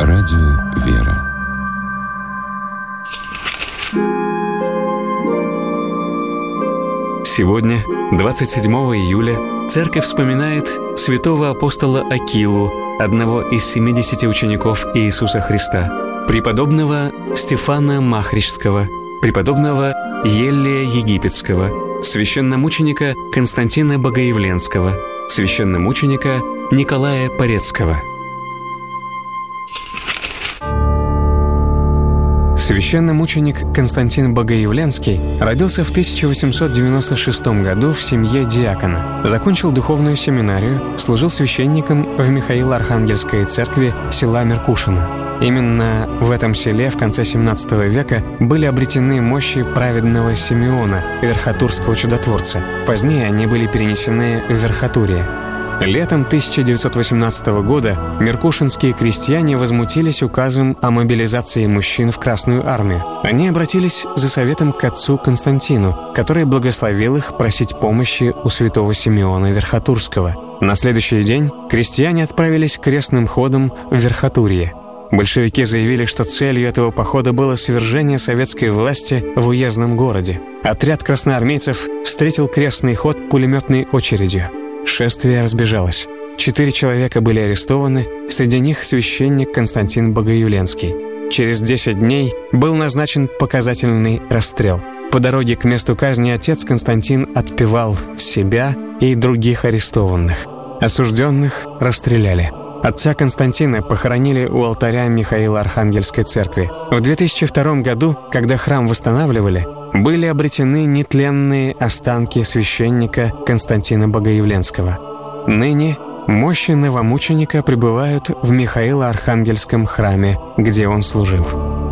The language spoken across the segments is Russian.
Радио «Вера». Сегодня, 27 июля, Церковь вспоминает святого апостола Акилу, одного из 70 учеников Иисуса Христа, преподобного Стефана Махричского, преподобного Еллия Египетского, священномученика Константина Богоявленского, священномученика Николая Порецкого. Священномученик Константин Богоявленский родился в 1896 году в семье диакона. Закончил духовную семинарию, служил священником в Михаило-Архангельской церкви села Меркушино. Именно в этом селе в конце XVII века были обретены мощи праведного Симеона, верхотурского чудотворца. Позднее они были перенесены в Верхотурье. Летом 1918 года меркушинские крестьяне возмутились указом о мобилизации мужчин в Красную армию. Они обратились за советом к отцу Константину, который благословил их просить помощи у святого Симеона Верхотурского. На следующий день крестьяне отправились крестным ходом в Верхотурье. Большевики заявили, что целью этого похода было свержение советской власти в уездном городе. Отряд красноармейцев встретил крестный ход пулеметной очередью. Шествие разбежалось. 4 человека были арестованы, среди них священник Константин Богоявленский. Через 10 дней был назначен показательный расстрел. По дороге к месту казни отец Константин отпевал себя и других арестованных. Осужденных расстреляли. Отца Константина похоронили у алтаря Михаило-Архангельской церкви. В 2002 году, когда храм восстанавливали, были обретены нетленные останки священника Константина Богоявленского. Ныне мощи новомученика пребывают в Михаило-Архангельском храме, где он служил.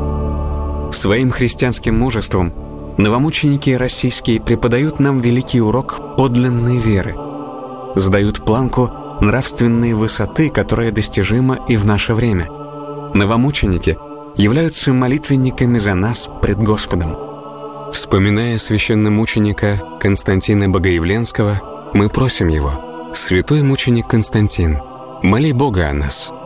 Своим христианским мужеством новомученики российские преподают нам великий урок подлинной веры, задают планку нравственной высоты, которая достижима и в наше время. Новомученики являются молитвенниками за нас пред Господом. Вспоминая священномученика Константина Богоявленского, мы просим его: «Святой мученик Константин, моли Бога о нас».